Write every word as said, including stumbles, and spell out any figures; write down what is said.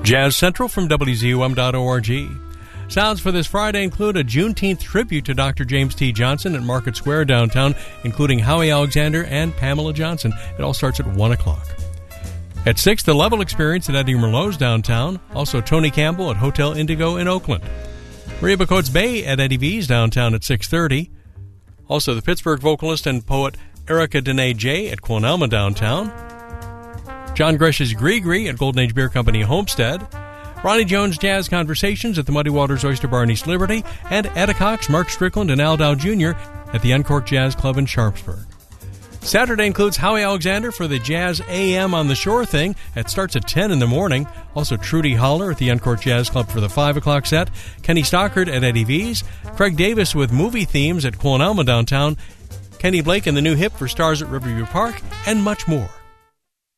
Jazz Central from W Z U M dot org. Sounds for this Friday include a Juneteenth tribute to Doctor James T. Johnson at Market Square downtown, including Howie Alexander and Pamela Johnson. It all starts at one o'clock. At six, the Level Experience at Eddie Merlot's downtown. Also, Tony Campbell at Hotel Indigo in Oakland. Maria Bacotes Bay at Eddie V's downtown at six thirty. Also, the Pittsburgh vocalist and poet Erica Dene J at Quonelma downtown. John Gresh's Gree-Gree at Golden Age Beer Company Homestead. Ronnie Jones Jazz Conversations at the Muddy Waters Oyster Bar in East Liberty. And Etta Cox, Mark Strickland, and Al Dow Junior at the Uncorked Jazz Club in Sharpsburg. Saturday includes Howie Alexander for the Jazz A M on the Shore thing. It starts at ten in the morning. Also, Trudy Holler at the Uncorked Jazz Club for the five o'clock set. Kenny Stockard at Eddie V's. Craig Davis with movie themes at Quonelma downtown. Kenny Blake and the New Hip for Stars at Riverview Park. And much more.